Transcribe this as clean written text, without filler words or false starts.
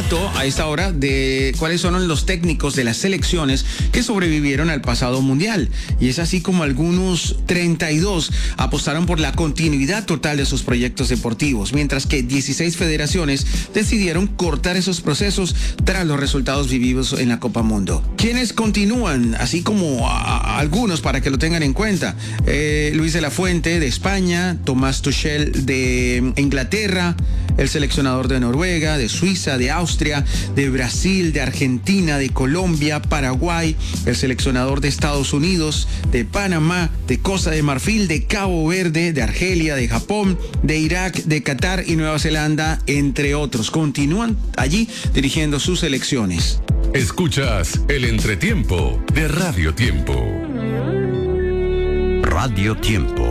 recuento a esta hora de cuáles son los técnicos de las selecciones que sobrevivieron al pasado mundial. Y es así como algunos 32 apostaron por la continuidad total de sus proyectos deportivos, mientras que 16 federaciones decidieron cortar esos procesos tras los resultados vividos en la Copa Mundo. ¿Quiénes continúan? Así como algunos para que lo tengan en cuenta. Luis de la Fuente de España, Tomás Tuchel de Inglaterra, el seleccionador de Noruega, de Suiza, de Austria, de Brasil, de Argentina, de Colombia, Paraguay, el seleccionador de Estados Unidos, de Panamá, de Costa de Marfil, de Cabo Verde, de Argelia, de Japón, de Irak, de Qatar y Nueva Zelanda, entre otros. Continúan allí dirigiendo sus selecciones. Escuchas el entretiempo de Radio Tiempo. Radio Tiempo.